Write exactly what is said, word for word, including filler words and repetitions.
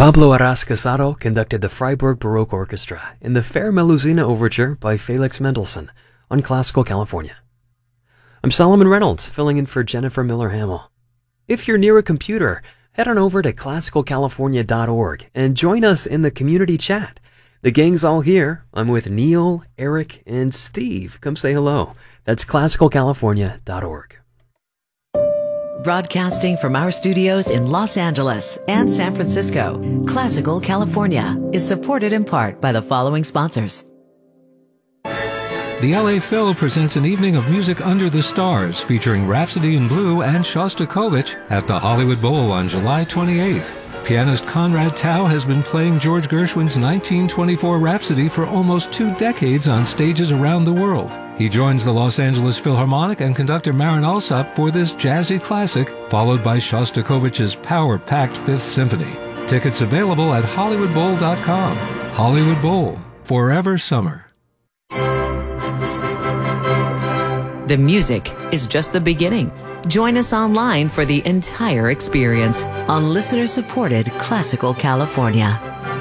Pablo Arras Casado conducted the Freiburg Baroque Orchestra in the Fair Melusina Overture by Felix Mendelssohn on Classical California. I'm Solomon Reynolds, filling in for Jennifer Miller-Hamill. If you're near a computer, head on over to classical california dot org and join us in the community chat. The gang's all here. I'm with Neil, Eric, and Steve. Come say hello. That's classical california dot org. Broadcasting from our studios in Los Angeles and San Francisco, Classical California is supported in part by the following sponsors. The L A Phil presents an evening of music under the stars featuring Rhapsody in Blue and Shostakovich at the Hollywood Bowl on July twenty-eighth. Pianist Conrad Tao has been playing George Gershwin's nineteen twenty-four Rhapsody for almost two decades on stages around the world. He joins the Los Angeles Philharmonic and conductor Marin Alsop for this jazzy classic, followed by Shostakovich's power-packed Fifth Symphony. Tickets available at hollywood bowl dot com. Hollywood Bowl, forever summer. The music is just the beginning. Join us online for the entire experience on listener-supported Classical California.